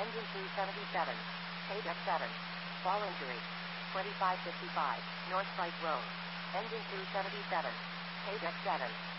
Engine 277. Page F7. Fall injury. 2555. North Site Road. Engine 277. Page F7.